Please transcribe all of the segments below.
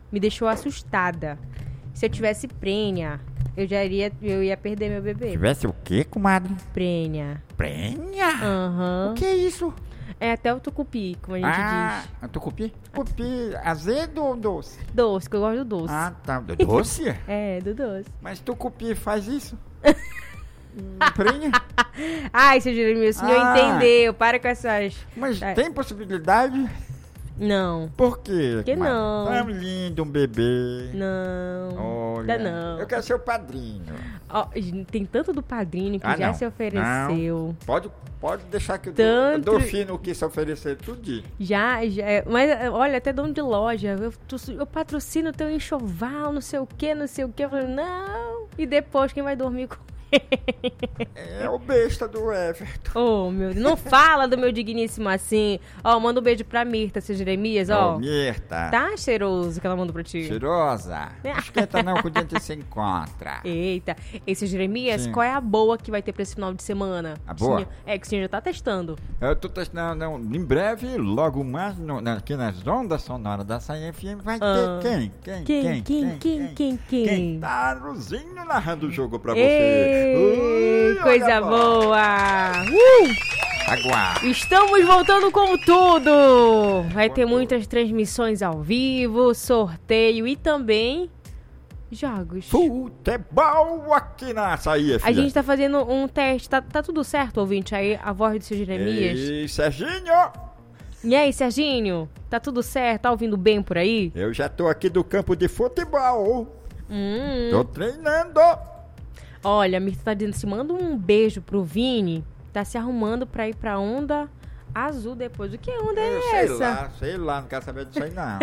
me deixou assustada. Se eu tivesse prenha, eu ia perder meu bebê. Tivesse o quê, comadre? Prenha. Prenha? Aham. O que é isso? É até o tucupi, como a gente diz. Ah, tucupi? Tucupi azedo ou doce? Doce, que eu gosto do doce. Ah, tá. Doce? É, do doce. Mas tucupi faz isso? Prenha? Ai, seu Jeremias, o senhor entendeu. Para com essas... Mas tem possibilidade? Não. Por quê? Que não? Tão lindo um bebê. Não. Olha, não. eu quero ser o padrinho. Ó, tem tanto do padrinho que já não. se ofereceu. Não. Pode deixar que eu dou fino o que se oferecer tudo. Já, mas olha, até dono de loja, eu patrocino teu enxoval, não sei o que. Eu falei, não. E depois quem vai dormir com É o besta do Everton. Oh, meu Deus. Não fala do meu digníssimo assim. Ó, manda um beijo pra Mirta, seu Jeremias, ó. Mirta. Tá cheiroso que ela mandou pra ti. Cheirosa. Não esquenta não, que o dente se encontra. Eita. Esse Jeremias, Sim. qual é a boa que vai ter pra esse final de semana? A boa? Que o senhor já tá testando. Eu tô testando, em breve, logo mais, aqui nas ondas sonoras da Saia FM, vai ter quem? Quem tá Luzinho narrando o jogo pra você. Coisa boa! Aguarde. Estamos voltando com tudo! Vai ter muitas transmissões ao vivo, sorteio e também jogos. Futebol aqui na Saia FM. A gente tá fazendo um teste, tá tudo certo, ouvinte? Aí a voz do seu Jeremias. E Serginho? E aí, Serginho? Tá tudo certo? Tá ouvindo bem por aí? Eu já tô aqui do campo de futebol. Tô treinando. Olha, a Mirta tá dizendo assim, manda um beijo pro Vini. Tá se arrumando pra ir pra onda azul depois. O que onda é essa? Sei lá, não quero saber disso aí não.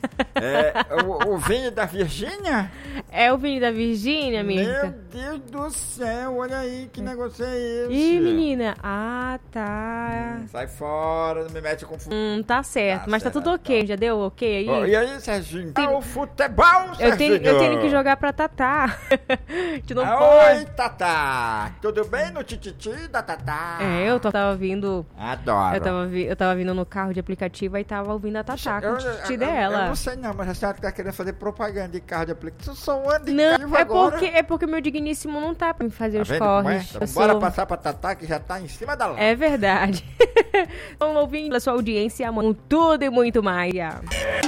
O Vini da Virgínia? É o Vini da Virgínia, Mirta? Meu Deus do céu, olha aí, que negócio é esse? Ih, menina. Ah, tá. Sai fora, não me mete com futebol. Tá certo, mas tá tudo ok. Já deu ok aí? E aí, Serginho? O futebol, Serginho? Eu tenho que jogar pra Tatá. Tu não Oi, Tatá. Tudo bem no tititi da Tatá? Eu tava ouvindo... Adoro. Eu tava vindo no carro de aplicativo e tava ouvindo a Tatá com o tititi dela. Eu não sei não, mas a senhora tá querendo fazer propaganda de carro de aplicativo. Só anda de não, carro agora. É porque o meu digníssimo não tá pra me fazer os corres. Então, bora passar pra Tatá que já tá em cima da lá. É verdade. Vamos ouvindo a sua audiência, tudo e muito mais.